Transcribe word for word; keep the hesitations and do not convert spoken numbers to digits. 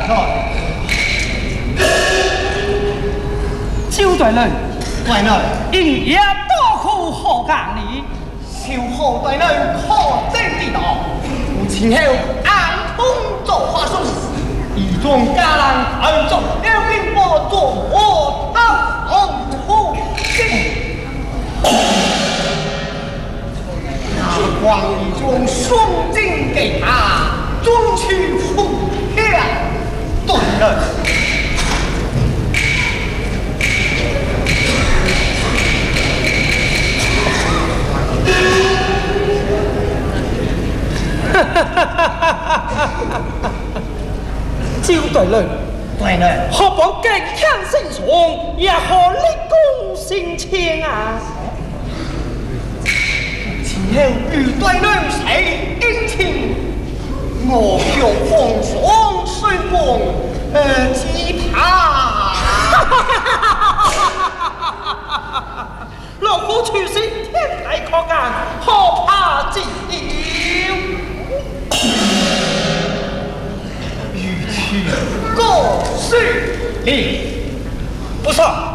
周大人， 大人， 因也多苦何干你？ 小后大人可真地道，有前后暗通做法术，以中家人暗中要命我做我当红出心。那光义中双金给他，终去奉天对人。 周大人， 大人， 何妨敬天圣上，也可立功升迁啊！ 前后与大人谁殷勤，我票奉上水光，呃，只怕。 老夫处身天台可干，何怕之有？ 与其过世礼， 不错。